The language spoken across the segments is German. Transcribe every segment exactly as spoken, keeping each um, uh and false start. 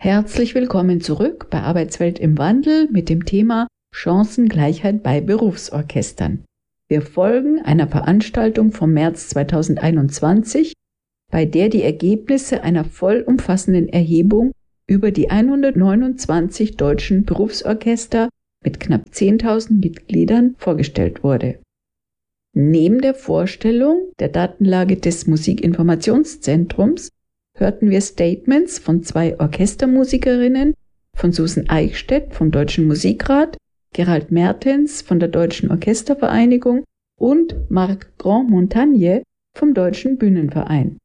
Herzlich willkommen zurück bei Arbeitswelt im Wandel mit dem Thema Chancengleichheit bei Berufsorchestern. Wir folgen einer Veranstaltung vom März zweitausendeinundzwanzig, bei der die Ergebnisse einer vollumfassenden Erhebung über die hundertneunundzwanzig deutschen Berufsorchester mit knapp zehntausend Mitgliedern vorgestellt wurde. Neben der Vorstellung der Datenlage des Musikinformationszentrums hörten wir Statements von zwei Orchestermusikerinnen, von Susan Eichstädt vom Deutschen Musikrat, Gerald Mertens von der Deutschen Orchestervereinigung und Marc Grandmontagne vom Deutschen Bühnenverein.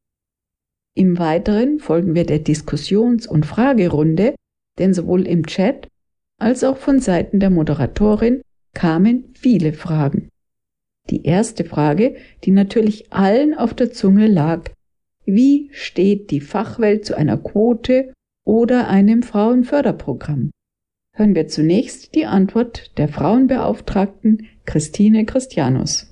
Im Weiteren folgen wir der Diskussions- und Fragerunde, denn sowohl im Chat als auch von Seiten der Moderatorin kamen viele Fragen. Die erste Frage, die natürlich allen auf der Zunge lag: Wie steht die Fachwelt zu einer Quote oder einem Frauenförderprogramm? Hören wir zunächst die Antwort der Frauenbeauftragten Christine Christianus.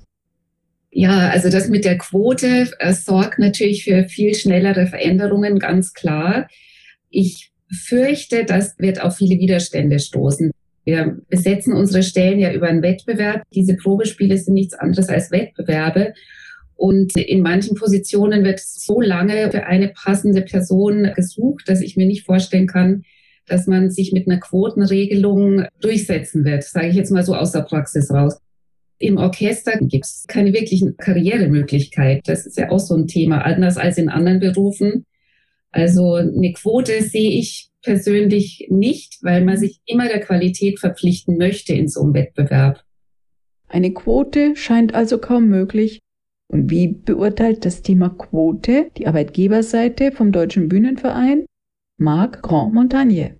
Ja, also das mit der Quote äh, sorgt natürlich für viel schnellere Veränderungen, ganz klar. Ich fürchte, das wird auf viele Widerstände stoßen. Wir besetzen unsere Stellen ja über einen Wettbewerb. Diese Probespiele sind nichts anderes als Wettbewerbe. Und in manchen Positionen wird so lange für eine passende Person gesucht, dass ich mir nicht vorstellen kann, dass man sich mit einer Quotenregelung durchsetzen wird, sage ich jetzt mal so aus der Praxis raus. Im Orchester gibt es keine wirklichen Karrieremöglichkeit. Das ist ja auch so ein Thema, anders als in anderen Berufen. Also eine Quote sehe ich persönlich nicht, weil man sich immer der Qualität verpflichten möchte in so einem Wettbewerb. Eine Quote scheint also kaum möglich. Und wie beurteilt das Thema Quote die Arbeitgeberseite vom Deutschen Bühnenverein? Marc Grandmontagne.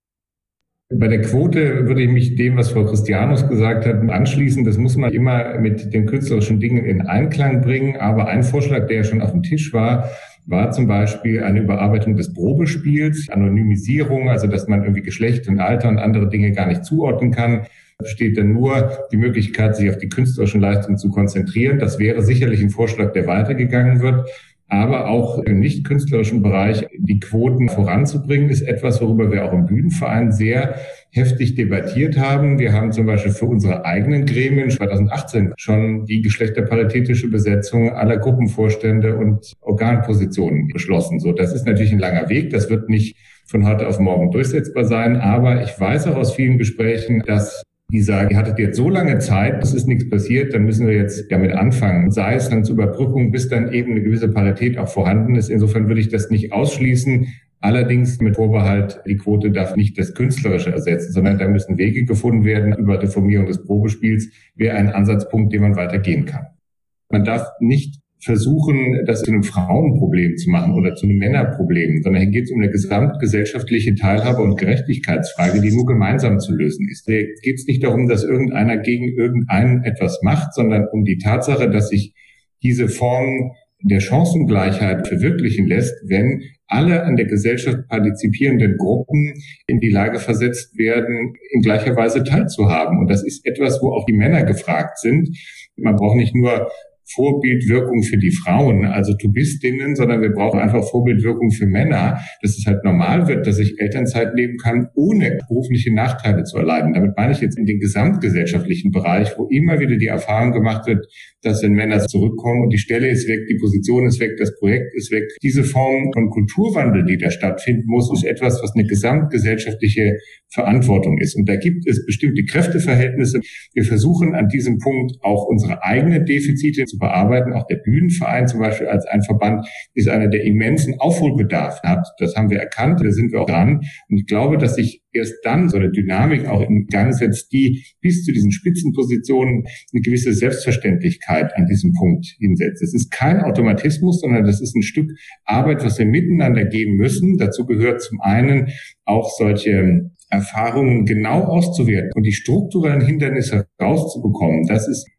Bei der Quote würde ich mich dem, was Frau Christianus gesagt hat, anschließen. Das muss man immer mit den künstlerischen Dingen in Einklang bringen. Aber ein Vorschlag, der schon auf dem Tisch war, war zum Beispiel eine Überarbeitung des Probespiels, Anonymisierung, also dass man irgendwie Geschlecht und Alter und andere Dinge gar nicht zuordnen kann. Da besteht dann nur die Möglichkeit, sich auf die künstlerischen Leistungen zu konzentrieren. Das wäre sicherlich ein Vorschlag, der weitergegangen wird. Aber auch im nicht künstlerischen Bereich die Quoten voranzubringen, ist etwas, worüber wir auch im Bühnenverein sehr heftig debattiert haben. Wir haben zum Beispiel für unsere eigenen Gremien zweitausendachtzehn schon die geschlechterparitätische Besetzung aller Gruppenvorstände und Organpositionen beschlossen. So, das ist natürlich ein langer Weg. Das wird nicht von heute auf morgen durchsetzbar sein. Aber ich weiß auch aus vielen Gesprächen, dass die sagen, ihr hattet jetzt so lange Zeit, es ist nichts passiert, dann müssen wir jetzt damit anfangen. Sei es dann zur Überbrückung, bis dann eben eine gewisse Parität auch vorhanden ist. Insofern würde ich das nicht ausschließen. Allerdings mit Vorbehalt, die Quote darf nicht das Künstlerische ersetzen, sondern da müssen Wege gefunden werden. Über Reformierung des Probespiels wäre ein Ansatzpunkt, den man weitergehen kann. Man darf nicht versuchen, das zu einem Frauenproblem zu machen oder zu einem Männerproblem, sondern hier geht es um eine gesamtgesellschaftliche Teilhabe- und Gerechtigkeitsfrage, die nur gemeinsam zu lösen ist. Hier geht es nicht darum, dass irgendeiner gegen irgendeinen etwas macht, sondern um die Tatsache, dass sich diese Form der Chancengleichheit verwirklichen lässt, wenn alle an der Gesellschaft partizipierenden Gruppen in die Lage versetzt werden, in gleicher Weise teilzuhaben. Und das ist etwas, wo auch die Männer gefragt sind. Man braucht nicht nur Vorbildwirkung für die Frauen, also Tubistinnen, sondern wir brauchen einfach Vorbildwirkung für Männer, dass es halt normal wird, dass ich Elternzeit nehmen kann, ohne berufliche Nachteile zu erleiden. Damit meine ich jetzt in den gesamtgesellschaftlichen Bereich, wo immer wieder die Erfahrung gemacht wird, dass wenn Männer zurückkommen und die Stelle ist weg, die Position ist weg, das Projekt ist weg. Diese Form von Kulturwandel, die da stattfinden muss, ist etwas, was eine gesamtgesellschaftliche Verantwortung ist. Und da gibt es bestimmte Kräfteverhältnisse. Wir versuchen an diesem Punkt auch unsere eigenen Defizite zu bearbeiten. Auch der Bühnenverein zum Beispiel als ein Verband ist einer, der immensen Aufholbedarf hat. Das haben wir erkannt, da sind wir auch dran. Und ich glaube, dass sich erst dann so eine Dynamik auch in Gang setzt, die bis zu diesen Spitzenpositionen eine gewisse Selbstverständlichkeit an diesem Punkt hinsetzt. Es ist kein Automatismus, sondern das ist ein Stück Arbeit, was wir miteinander gehen müssen. Dazu gehört zum einen auch solche Erfahrungen genau auszuwerten und die strukturellen Hindernisse rauszubekommen. Das ist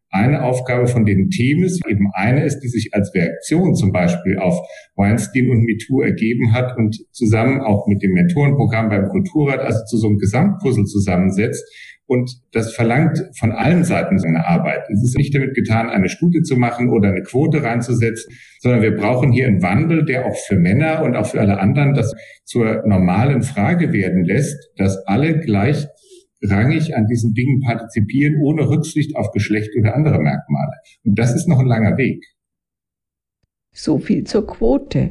eine Aufgabe von den Teams eben eine ist, die sich als Reaktion zum Beispiel auf Weinstein und MeToo ergeben hat und zusammen auch mit dem Mentorenprogramm beim Kulturrat also zu so einem Gesamtpuzzle zusammensetzt. Und das verlangt von allen Seiten seine Arbeit. Es ist nicht damit getan, eine Studie zu machen oder eine Quote reinzusetzen, sondern wir brauchen hier einen Wandel, der auch für Männer und auch für alle anderen das zur normalen Frage werden lässt, dass alle gleichrangig an diesen Dingen partizipieren, ohne Rücksicht auf Geschlecht oder andere Merkmale. Und das ist noch ein langer Weg. So viel zur Quote.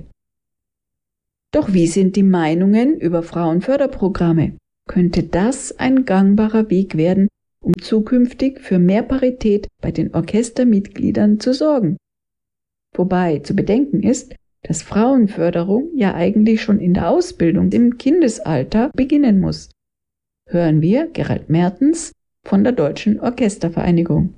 Doch wie sind die Meinungen über Frauenförderprogramme? Könnte das ein gangbarer Weg werden, um zukünftig für mehr Parität bei den Orchestermitgliedern zu sorgen? Wobei zu bedenken ist, dass Frauenförderung ja eigentlich schon in der Ausbildung im Kindesalter beginnen muss. Hören wir Gerald Mertens von der Deutschen Orchestervereinigung.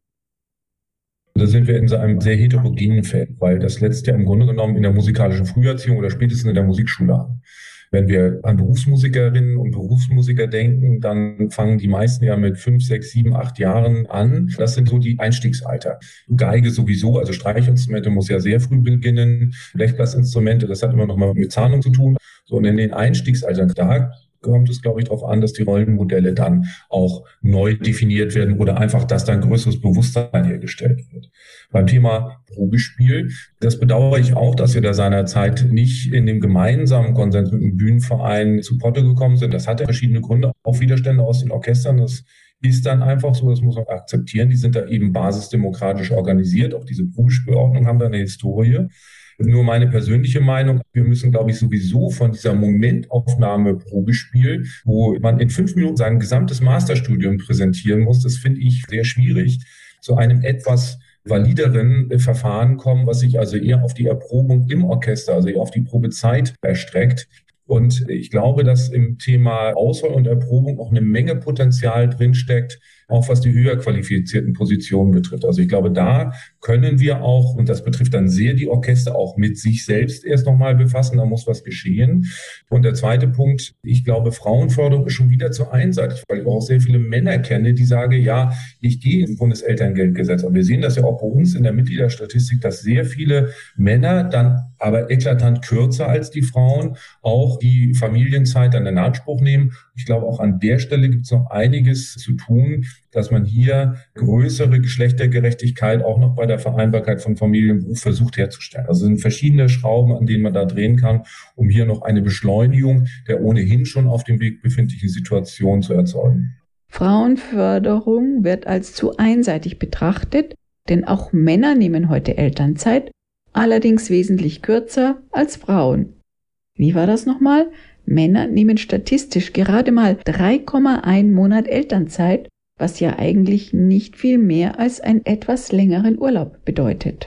Da sind wir in so einem sehr heterogenen Feld, weil das letzte ja im Grunde genommen in der musikalischen Früherziehung oder spätestens in der Musikschule haben. Wenn wir an Berufsmusikerinnen und Berufsmusiker denken, dann fangen die meisten ja mit fünf, sechs, sieben, acht Jahren an. Das sind so die Einstiegsalter. Geige sowieso, also Streichinstrumente muss ja sehr früh beginnen. Blechblasinstrumente, das hat immer noch mal mit Zahnung zu tun. So, und in den Einstiegsaltern, da kommt es, glaube ich, darauf an, dass die Rollenmodelle dann auch neu definiert werden oder einfach, dass da ein größeres Bewusstsein hergestellt wird. Beim Thema Probespiel, das bedauere ich auch, dass wir da seinerzeit nicht in dem gemeinsamen Konsens mit dem Bühnenverein zu Potte gekommen sind. Das hatte verschiedene Gründe, auch Widerstände aus den Orchestern. Das ist dann einfach so, das muss man akzeptieren. Die sind da eben basisdemokratisch organisiert. Auch diese Probespielordnung haben da eine Historie. Nur meine persönliche Meinung, wir müssen, glaube ich, sowieso von dieser Momentaufnahme Probespiel, wo man in fünf Minuten sein gesamtes Masterstudium präsentieren muss, das finde ich sehr schwierig, zu einem etwas valideren Verfahren kommen, was sich also eher auf die Erprobung im Orchester, also eher auf die Probezeit erstreckt. Und ich glaube, dass im Thema Auswahl und Erprobung auch eine Menge Potenzial drinsteckt, auch was die höher qualifizierten Positionen betrifft. Also ich glaube, da können wir auch, und das betrifft dann sehr die Orchester, auch mit sich selbst erst nochmal befassen. Da muss was geschehen. Und der zweite Punkt, ich glaube, Frauenförderung ist schon wieder zu einseitig, weil ich auch sehr viele Männer kenne, die sagen, ja, ich gehe ins Bundeselterngeldgesetz. Und wir sehen das ja auch bei uns in der Mitgliederstatistik, dass sehr viele Männer dann aber eklatant kürzer als die Frauen auch die Familienzeit dann in Anspruch nehmen. Ich glaube, auch an der Stelle gibt es noch einiges zu tun, dass man hier größere Geschlechtergerechtigkeit auch noch bei der Vereinbarkeit von Familie und Beruf versucht herzustellen. Also es sind verschiedene Schrauben, an denen man da drehen kann, um hier noch eine Beschleunigung der ohnehin schon auf dem Weg befindlichen Situation zu erzeugen. Frauenförderung wird als zu einseitig betrachtet, denn auch Männer nehmen heute Elternzeit, allerdings wesentlich kürzer als Frauen. Wie war das nochmal? Männer nehmen statistisch gerade mal drei Komma eins Monat Elternzeit, was ja eigentlich nicht viel mehr als einen etwas längeren Urlaub bedeutet.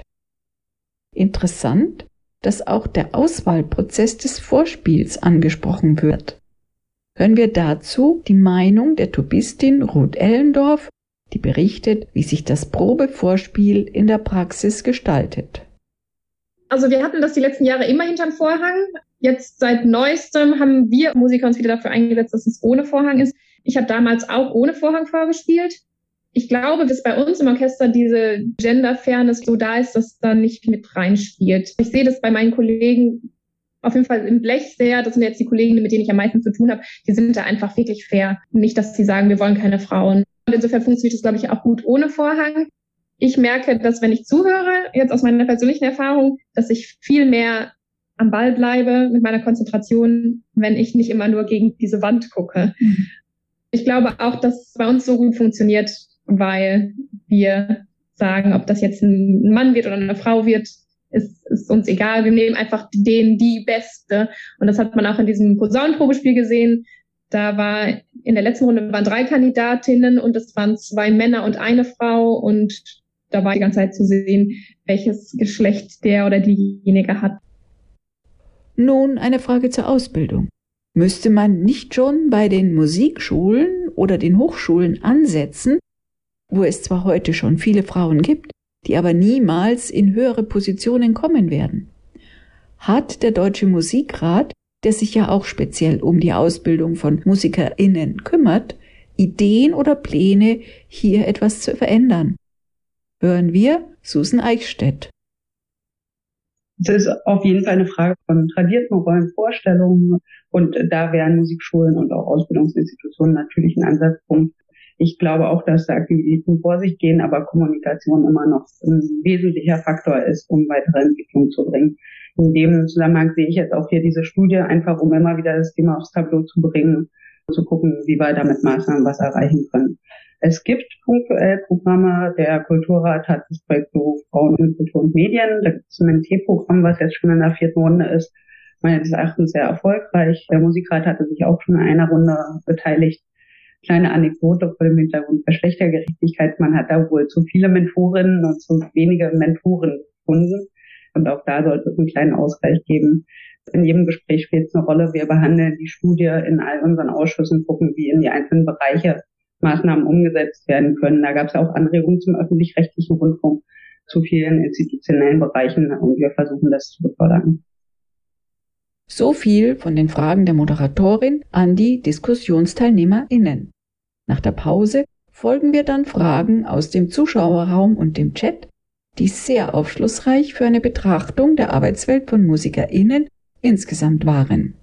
Interessant, dass auch der Auswahlprozess des Vorspiels angesprochen wird. Hören wir dazu die Meinung der Tubistin Ruth Ellendorf, die berichtet, wie sich das Probevorspiel in der Praxis gestaltet. Also wir hatten das die letzten Jahre immer hinterm Vorhang. Jetzt seit Neuestem haben wir Musiker uns wieder dafür eingesetzt, dass es ohne Vorhang ist. Ich habe damals auch ohne Vorhang vorgespielt. Ich glaube, dass bei uns im Orchester diese Gender-Fairness so da ist, dass da nicht mit reinspielt. Ich sehe das bei meinen Kollegen auf jeden Fall im Blech sehr. Das sind jetzt die Kollegen, mit denen ich am meisten zu tun habe. Die sind da einfach wirklich fair. Nicht, dass sie sagen, wir wollen keine Frauen. Und insofern funktioniert das, glaube ich, auch gut ohne Vorhang. Ich merke, dass wenn ich zuhöre, jetzt aus meiner persönlichen Erfahrung, dass ich viel mehr am Ball bleibe mit meiner Konzentration, wenn ich nicht immer nur gegen diese Wand gucke. Mhm. Ich glaube auch, dass es bei uns so gut funktioniert, weil wir sagen, ob das jetzt ein Mann wird oder eine Frau wird, ist, ist uns egal. Wir nehmen einfach den, die Beste. Und das hat man auch in diesem Posaunenprobespiel gesehen. Da war in der letzten Runde waren drei Kandidatinnen und es waren zwei Männer und eine Frau. Und da war die ganze Zeit zu sehen, welches Geschlecht der oder diejenige hat. Nun eine Frage zur Ausbildung. Müsste man nicht schon bei den Musikschulen oder den Hochschulen ansetzen, wo es zwar heute schon viele Frauen gibt, die aber niemals in höhere Positionen kommen werden? Hat der Deutsche Musikrat, der sich ja auch speziell um die Ausbildung von MusikerInnen kümmert, Ideen oder Pläne, hier etwas zu verändern? Hören wir Susan Eichstädt. Es ist auf jeden Fall eine Frage von tradierten Rollenvorstellungen und da wären Musikschulen und auch Ausbildungsinstitutionen natürlich ein Ansatzpunkt. Ich glaube auch, dass da Aktivitäten vor sich gehen, aber Kommunikation immer noch ein wesentlicher Faktor ist, um weitere Entwicklung zu bringen. In dem Zusammenhang sehe ich jetzt auch hier diese Studie, einfach um immer wieder das Thema aufs Tableau zu bringen, zu gucken, wie wir damit Maßnahmen was erreichen können. Es gibt punktuell Programme, der Kulturrat hat das Projekt Beruf, Frauen in Kultur und Medien, da gibt es ein M N T-Programm, was jetzt schon in der vierten Runde ist, meines Erachtens sehr erfolgreich. Der Musikrat hatte sich auch schon in einer Runde beteiligt. Kleine Anekdote vor dem Hintergrund Geschlechtergerechtigkeit, man hat da wohl zu viele Mentorinnen und zu wenige Mentoren gefunden und auch da sollte es einen kleinen Ausgleich geben. In jedem Gespräch spielt es eine Rolle, wir behandeln die Studie in all unseren Ausschüssen, gucken, wie in die einzelnen Bereiche Maßnahmen umgesetzt werden können. Da gab es auch Anregungen zum öffentlich-rechtlichen Rundfunk, zu vielen institutionellen Bereichen und wir versuchen das zu befördern. So viel von den Fragen der Moderatorin an die DiskussionsteilnehmerInnen. Nach der Pause folgen wir dann Fragen aus dem Zuschauerraum und dem Chat, die sehr aufschlussreich für eine Betrachtung der Arbeitswelt von MusikerInnen insgesamt waren.